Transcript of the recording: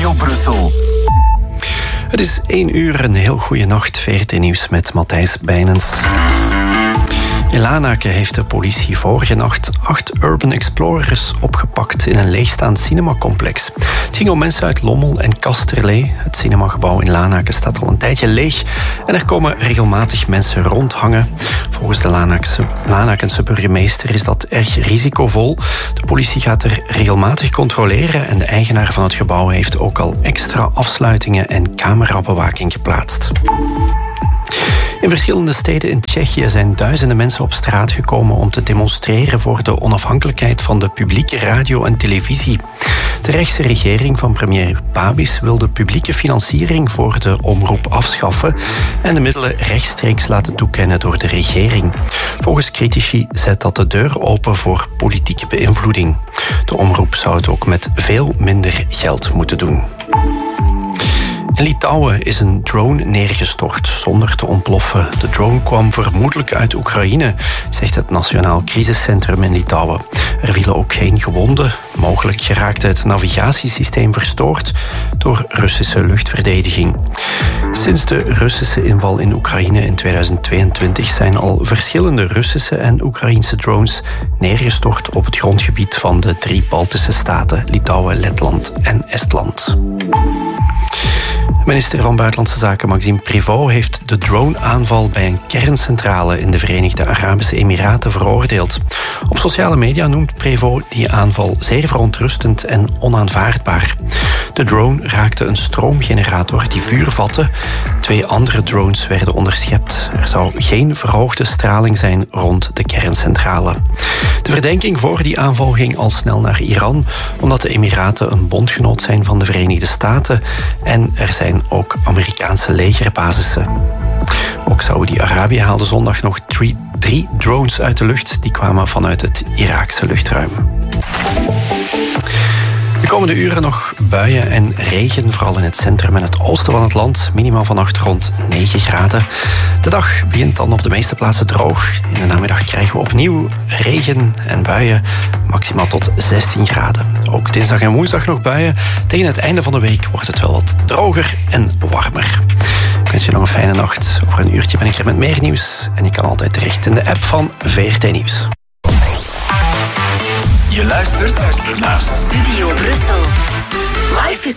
Studio Brussel. Het is 1 uur, een heel goede nacht. VRT Nieuws met Matthijs Bijnens. In Lanaken heeft de politie vorige nacht 8 Urban Explorers opgepakt in een leegstaand cinemacomplex. Het ging om mensen uit Lommel en Kasterlee. Het cinemagebouw in Lanaken staat al een tijdje leeg en er komen regelmatig mensen rondhangen. Volgens de Lanakense burgemeester is dat erg risicovol. De politie gaat er regelmatig controleren en de eigenaar van het gebouw heeft ook al extra afsluitingen en camerabewaking geplaatst. In verschillende steden in Tsjechië zijn duizenden mensen op straat gekomen om te demonstreren voor de onafhankelijkheid van de publieke radio en televisie. De rechtse regering van premier Babis wil de publieke financiering voor de omroep afschaffen en de middelen rechtstreeks laten toekennen door de regering. Volgens critici zet dat de deur open voor politieke beïnvloeding. De omroep zou het ook met veel minder geld moeten doen. In Litouwen is een drone neergestort zonder te ontploffen. De drone kwam vermoedelijk uit Oekraïne, zegt het Nationaal Crisiscentrum in Litouwen. Er vielen ook geen gewonden. Mogelijk geraakte het navigatiesysteem verstoord door Russische luchtverdediging. Sinds de Russische inval in Oekraïne in 2022 zijn al verschillende Russische en Oekraïnse drones neergestort op het grondgebied van de 3 Baltische staten, Litouwen, Letland en Estland. Minister van Buitenlandse Zaken Maxime Prévost heeft de drone-aanval bij een kerncentrale in de Verenigde Arabische Emiraten veroordeeld. Op sociale media noemt Prévost die aanval zeer verontrustend en onaanvaardbaar. De drone raakte een stroomgenerator die vuur vatte. 2 andere drones werden onderschept. Er zou geen verhoogde straling zijn rond de kerncentrale. De verdenking voor die aanval ging al snel naar Iran, omdat de Emiraten een bondgenoot zijn van de Verenigde Staten en er zijn ook Amerikaanse legerbasissen. Ook Saoedi-Arabië haalde zondag nog 3 drones uit de lucht. Die kwamen vanuit het Iraakse luchtruim. De komende uren nog buien en regen, vooral in het centrum en het oosten van het land. Minimaal vannacht rond 9 graden. De dag begint dan op de meeste plaatsen droog. In de namiddag krijgen we opnieuw regen en buien, maximaal tot 16 graden. Ook dinsdag en woensdag nog buien. Tegen het einde van de week wordt het wel wat droger en warmer. Ik wens je nog een fijne nacht. Over een uurtje ben ik er met meer nieuws. En je kan altijd terecht in de app van VRT Nieuws. Je luistert naar Studio Brussel. Life is